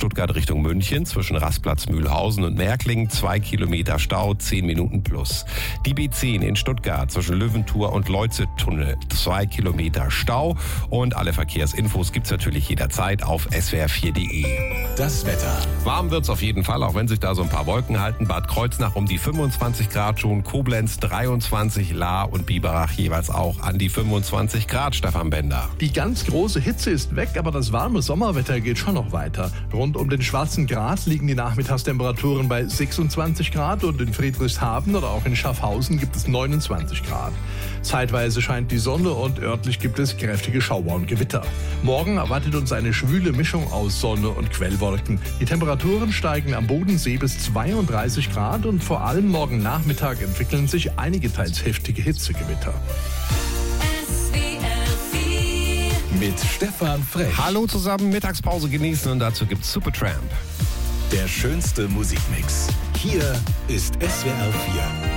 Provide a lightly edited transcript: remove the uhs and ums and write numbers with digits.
Stuttgart Richtung München zwischen Rastplatz Mühlhausen und Märklingen 2 Kilometer Stau, 10 Minuten plus. Die B10 in Stuttgart zwischen Löwenthur und Leuze-Tunnel 2 Kilometer Stau. Und alle Verkehrsinfos gibt's natürlich jederzeit auf swr4.de. Das Wetter. Warm wird's auf jeden Fall, auch wenn sich da so ein paar Wolken halten. Bad Kreuznach um die 25 Grad schon, Koblenz 23, Lahr und Biberach jeweils auch an die 25 Grad, Stefan Bender. Die ganz große Hitze ist weg, aber das warme Sommerwetter geht schon noch weiter. Rund um den Schwarzen Grat liegen die Nachmittagstemperaturen bei 26 Grad und in Friedrichshafen oder auch in Schaffhausen gibt es 29 Grad. Zeitweise scheint die Sonne und örtlich gibt es kräftige Schauer und Gewitter. Morgen erwartet uns eine schwüle Mischung aus Sonne und Quellwolken. Die Temperaturen steigen am Bodensee bis 32 Grad und vor allem morgen Nachmittag entwickeln sich einige teils heftige Hitzegewitter. Mit Stefan Frech. Hallo zusammen, Mittagspause genießen und dazu gibt's Supertramp. Der schönste Musikmix. Hier ist SWR 4.